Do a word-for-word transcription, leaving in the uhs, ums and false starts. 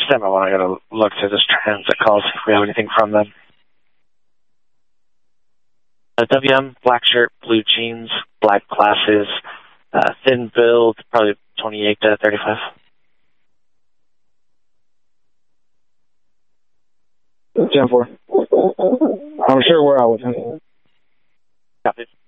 Stand by one. I gotta look through this transit calls if we have anything from them. Uh, W M, black shirt, blue jeans, black glasses, uh, thin build, probably twenty-eight to thirty-five. ten four. I'm sure we're out with him. Copy.